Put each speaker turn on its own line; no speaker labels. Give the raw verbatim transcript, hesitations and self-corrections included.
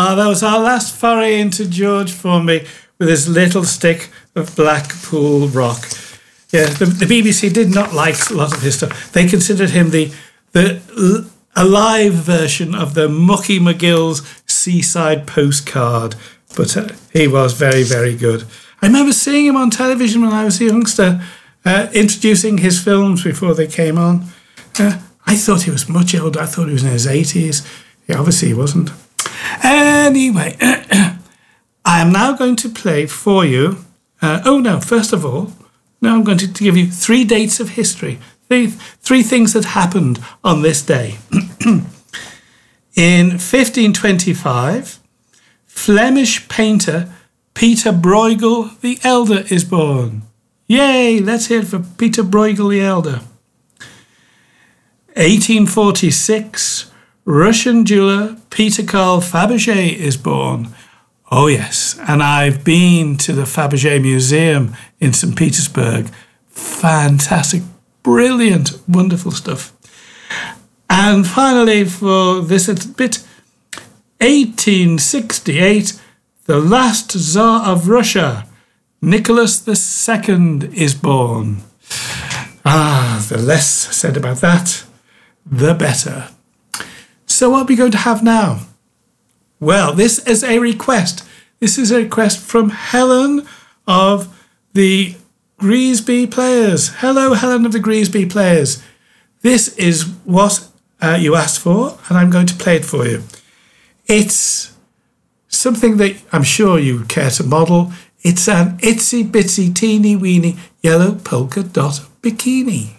Ah, that was our last foray into George Formby with his little stick of Blackpool rock. Yeah, the, the B B C did not like a lot of his stuff. They considered him the the alive version of the Mucky McGill's Seaside Postcard, but uh, he was very, very good. I remember seeing him on television when I was a youngster, uh, introducing his films before they came on. Uh, I thought he was much older. I thought he was in his eighties. Yeah, obviously he wasn't. Anyway, I am now going to play for you. Uh, oh no, first of all, now I'm going to, to give you three dates of history. Three, three things that happened on this day. In fifteen twenty-five, Flemish painter Peter Bruegel the Elder is born. Yay, let's hear it for Peter Bruegel the Elder. eighteen forty-six, Russian jeweller Peter Carl Fabergé is born. Oh yes, and I've been to the Fabergé Museum in Saint Petersburg. Fantastic, brilliant, wonderful stuff. And finally, for this bit, eighteen sixty-eight, the last Tsar of Russia, Nicholas the Second, is born. Ah, the less said about that, the better. So what are we going to have now? Well, this is a request. This is a request from Helen of the Greasby Players. Hello, Helen of the Greasby Players. This is what uh, you asked for, and I'm going to play it for you. It's something that I'm sure you care to model. It's an itsy bitsy teeny weeny yellow polka dot bikini.